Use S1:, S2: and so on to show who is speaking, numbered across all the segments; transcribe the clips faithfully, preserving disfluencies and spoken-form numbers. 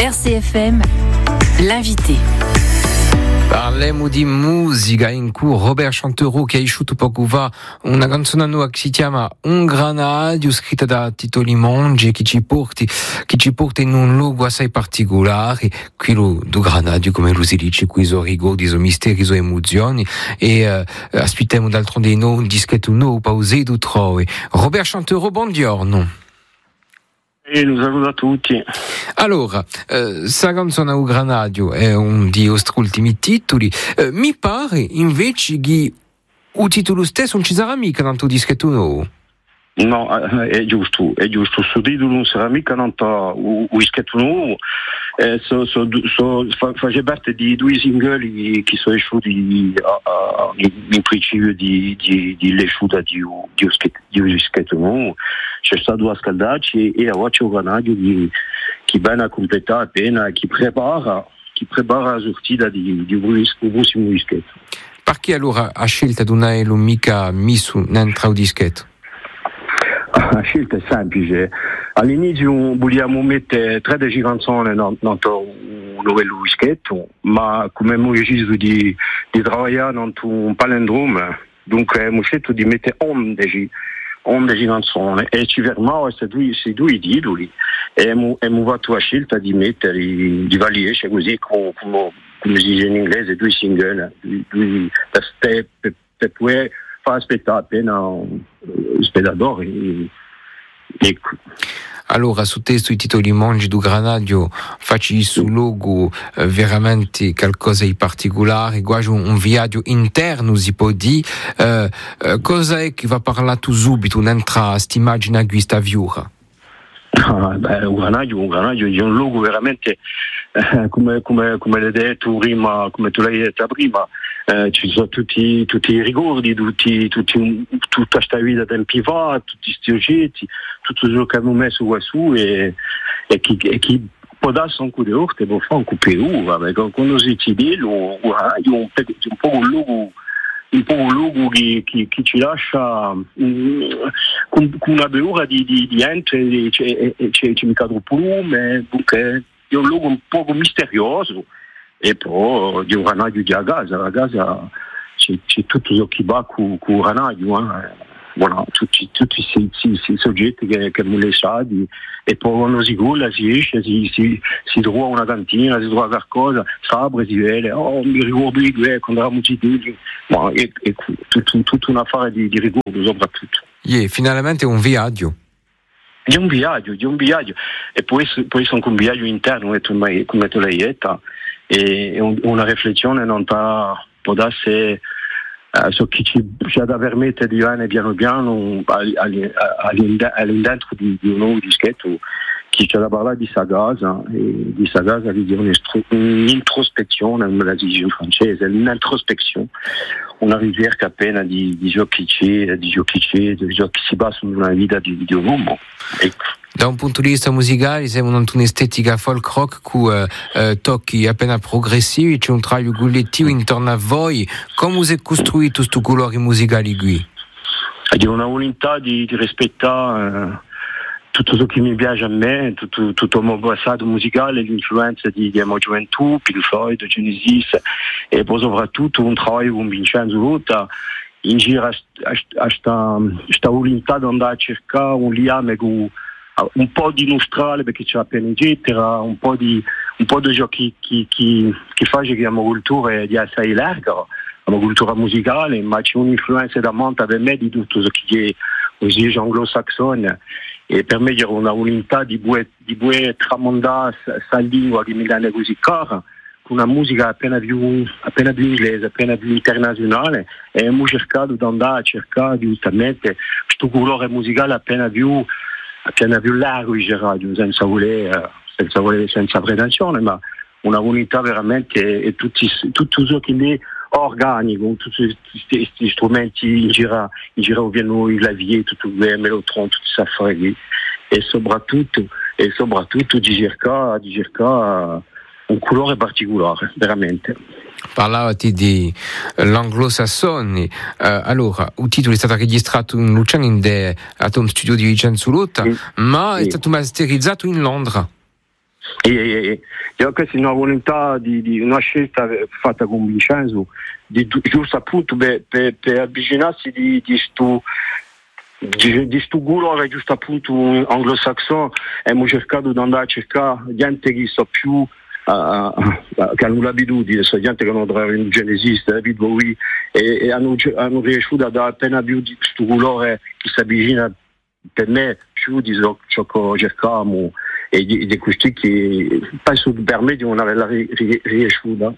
S1: R C F M, l'invité.
S2: Parliamo di musica in cui Robert Chantereau, che ha isciuto poco fa una canzone nuova che si chiama Un granadio, scritta da Tito Limongi, che ci porti, che ci porta in un luogo assai particolare, quello del granadio, come lo si dice, qui sono rigori, sono misteri, sono emozioni, e uh, aspettiamo d'altronde no, un dischetto nuovo, pausedo trovi. Robert Chantereau, buongiorno.
S3: E un saluto a tutti.
S2: Allora, eh, sa canzone Un granadio è un di nostri ultimi titoli. Eh, mi pare invece che il titolo stesso non ci sarà mica tanto dischetto nuovo.
S3: No, è giusto, è giusto. Su titolo non sarà mica tanto un dischetto nuovo. Eh, so, so, so, fa, fa parte di due singoli che sono usciti in principio di, di, di l'esciuta di un dischetto nuovo. C'è stato a scaldarci e a c'è un granadio che, che viene a completare appena, che prepara, che prepara la sortita di, di un prossimo dischetto.
S2: Perché allora ha scelto di non averlo mica messo dentro un dischetto?
S3: La scelta è semplice. All'inizio vogliamo mettere tredici canzoni dentro un nuovo dischetto, ma come abbiamo deciso di, di lavorare dentro un palindrome, dunque abbiamo scelto di mettere undici undici canzoni e ci fermavo questi due, questi due titoli e abbiamo fatto la scelta di mettere di vagliesce così come, come, come si dice in inglese, due single, due, due, per, per, per poi far aspettare appena i spettatori. Ecco.
S2: Allora, su testo i titoli Mongi du Granadio facci sul logo eh, veramente qualcosa di particolare, quasi un, un viaggio interno si può dire. Eh, eh, cosa è che va parlare tu subito dentro questa immagine a questa viura?
S3: Ah, beh, un granadio, un granadio è un logo veramente eh, come, come, come l'hai detto prima, come tu l'hai detto prima, eh, ci sono tutti, tutti i ricordi, tutti, tutti, tutta questa vita tempi fa, tutti questi oggetti, tutto quello che abbiamo messo qua su e, e chi, e chi può darsi un po' di orte può fare un po' di uva, perché quando si ci vede un, un, un po' un logo un po' un luogo che, che, che ci lascia um, con, con una beura di, di, di ente e c'è, c'è, c'è mica troppo lume, dunque è un luogo un po' misterioso e poi di un granadio di Agasa, Agasa c'è, c'è tutto ciò che va con il granadio, eh. Bueno, tutti, tutti questi soggetti che, che abbiamo lasciati e poi quando si colla si esce, si, si, si trova una cantina, si trova qualcosa, si apre, si vede, oh mi ricordo di qui quando eravamo cittadini, ma è, è tutta tut un affare di, di ricordo soprattutto.
S2: Yeah, finalmente è un viaggio.
S3: È un viaggio, è un viaggio e poi, poi sono un viaggio interno come tu l'hai detto e una riflessione non ta, può darsi Uh, so che ci, ci ha da permettere di andare piano piano all'interno di, di un nuovo dischetto che ci ha da parlare di Sagasa e di Sagasa che è un'introspezione, come la dice in francese, un'introspezione, una ricerca appena di, di ciò che c'è, di ciò che c'è, di ciò che si basa in una vita di, di un uomo. Ecco.
S2: Da un punto di vista musicale siamo in un'estetica folk rock con eh, tocchi appena progressivi, c'è un traguardo collettivo intorno a voi. Come si è costruito questo colore musicale qui?
S3: C'è una volontà di, di rispettare eh, tutto ciò che mi piace a me, tutto, tutto il mio passato musicale, l'influenza di, di mia gioventù, Pink Floyd, Genesis e poi soprattutto un lavoro con Vincenzo Lotta in giro a questa volontà di andare a cercare un legame con un po' di nostrale perché c'è appena in gettera, un po' di un po' di ciò che, che, che, che fa che la mia cultura è di assai larga, la mia cultura musicale, ma c'è un'influenza da monta per me di tutto ciò che è così anglo-sassone e per me c'è una volontà di buone di buone tramandare questa lingua che mi viene così cara con una musica appena più appena più inglese, appena più internazionale e abbiamo cercato di andare a cercare giustamente questo colore musicale appena più appena più largo in radio, senza voler, senza voler, senza pretensione, ma una volontà veramente e tutti, tutto ciò che è organico, tutti questi strumenti in giro, in giro piano il clavier, tutto il melotron, tutti questi affari e soprattutto, e soprattutto di cercare, di cercare un colore particolare, veramente.
S2: Parlavati di l'anglo-sassoni, uh, allora il titolo è stato registrato in Luciano in de, a un studio di Vincenzo Lotta, sì, ma sì. È stato masterizzato in Londra.
S3: E, e, e questa è una volontà di, di una scelta fatta con Vincenzo, di, giusto appunto per, per, per avvicinarsi di, di sto di, di sto guru giusto appunto anglosassone, abbiamo cercato di andare a cercare gente che sa più uh, che hanno l'abitudine, gente che non dovrebbe un genesista, David Bowie, e, e hanno, hanno riuscito a dare appena più di questo colore che si avvicina per me più di ciò che cercavamo, e di, di questi che penso per me di non averla riuscita.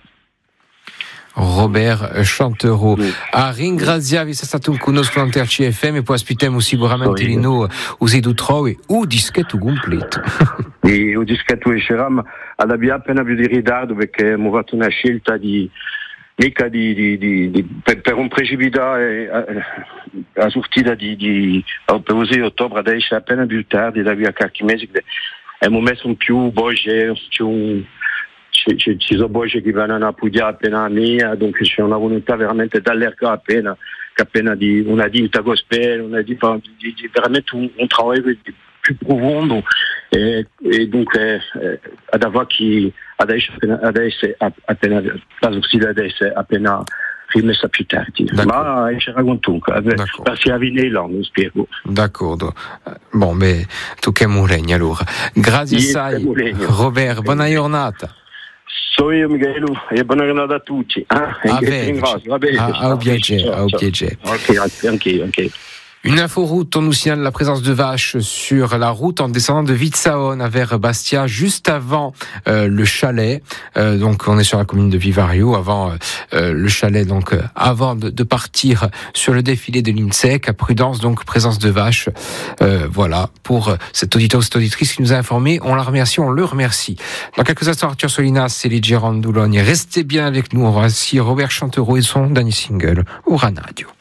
S2: Robert Chantereau. A ringraziavi se stato con noi con C F M e poi aspettiamo sicuramente di noi usi du trovi o dischetto completo.
S3: E o dischetto riusciamo ad avere appena più di ritardo perché abbiamo fatto una scelta di mica di, di, di, di per, per un precipitare la sortita di, di per usare ottobre adesso è appena più tardi da via qualche mese abbiamo messo un più voce più ci, ci, ci sono voci che vanno a appoggiare appena a me, dunque c'è una volontà veramente d'allergare appena, appena di una ditta gospel, una di, di, di veramente un, un lavoro più profondo e, e dunque eh, ad avere chi adesso adesso appena la sortita adesso appena rimessa più tardi. Ma ci racconto perché a venire là, non spiego.
S2: D'accordo. Bon, mais tu che muregni allora. Grazie assai, Robert, buona giornata.
S3: Sono io Michele e buona giornata a tutti. Ah,
S2: a au piacere, au piacere.
S3: Ok, anche io, anche io.
S2: Une inforoute, on nous signale la présence de vaches sur la route en descendant de Vitsaone vers Bastia, juste avant euh, le chalet. Euh, donc, on est sur la commune de Vivario, avant euh, le chalet. Donc, euh, avant de, de partir sur le défilé de l'INSEC, à Prudence, donc présence de vaches. Euh, voilà pour cet auditeur ou cette auditrice qui nous a informé. On la remercie, on le remercie. Dans quelques instants, Arthur Solinas et les Gérants de Boulogne. Restez bien avec nous. Voici Robert Chantereau et son dernier single, Uranadio.